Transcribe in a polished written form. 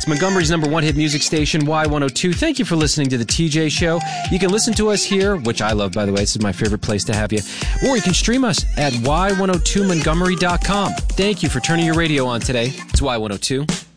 Montgomery's number one hit music station, Y102. Thank you for listening to The TJ Show. You can listen to us here, which I love, by the way. This is my favorite place to have you. Or you can stream us at Y102Montgomery.com. Thank you for turning your radio on today. It's Y102.